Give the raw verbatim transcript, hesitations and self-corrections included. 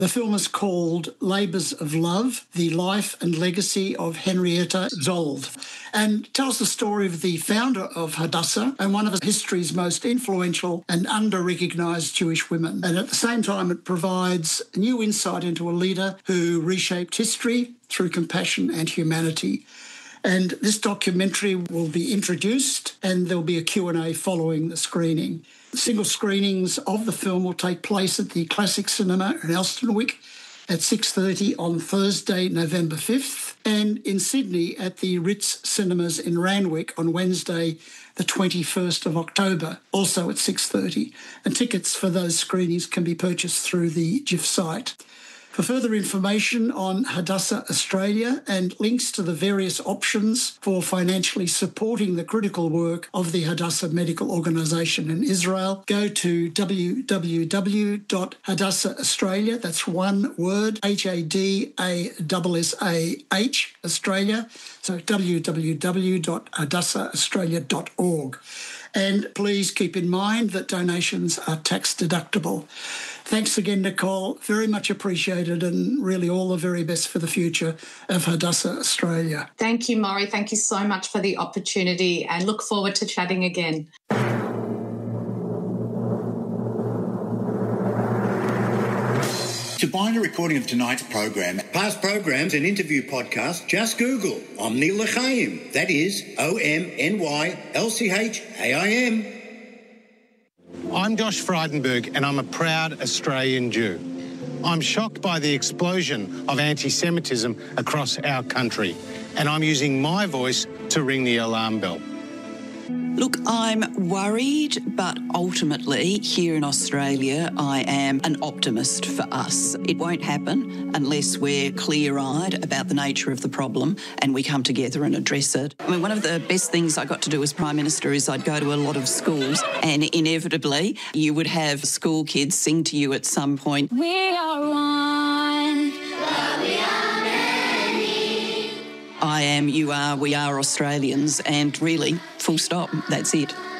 The film is called Labours of Love, The Life and Legacy of Henrietta Szold, and tells the story of the founder of Hadassah and one of history's most influential and under-recognised Jewish women. And at the same time, it provides new insight into a leader who reshaped history through compassion and humanity. And this documentary will be introduced and there'll be a Q and A following the screening. Single screenings of the film will take place at the Classic Cinema in Elsternwick at six thirty on Thursday, November fifth, and in Sydney at the Ritz Cinemas in Randwick on Wednesday, the twenty-first of October, also at six thirty. And tickets for those screenings can be purchased through the G I F site. For further information on Hadassah Australia and links to the various options for financially supporting the critical work of the Hadassah Medical Organisation in Israel, go to w w w dot hadassah australia, that's one word, H A D A S S A H, Australia, so w w w dot hadassah australia dot org. And please keep in mind that donations are tax deductible. Thanks again, Nicole. Very much appreciated, and really all the very best for the future of Hadassah Australia. Thank you, Maury. Thank you so much for the opportunity, and look forward to chatting again. To find a recording of tonight's program, past programs and interview podcasts, just Google Omni L'Chaim. That is O M N Y L C H A I M. I'm Josh Frydenberg and I'm a proud Australian Jew. I'm shocked by the explosion of anti-Semitism across our country, and I'm using my voice to ring the alarm bell. Look, I'm worried, but ultimately here in Australia, I am an optimist for us. It won't happen unless we're clear-eyed about the nature of the problem and we come together and address it. I mean, one of the best things I got to do as Prime Minister is I'd go to a lot of schools, and inevitably you would have school kids sing to you at some point, "We are one, but we are many." I am, you are, we are Australians, and really, full stop, that's it.